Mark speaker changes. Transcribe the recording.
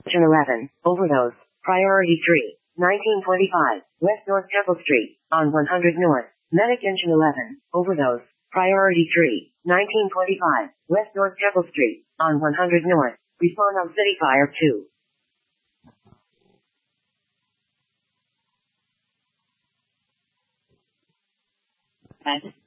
Speaker 1: Engine 11, overdose. Priority 3, 1925, West North Temple Street, on 100 North. Medic Engine 11, overdose. Priority 3, 1925, West North Temple Street, on 100 North. Respond on City Fire 2.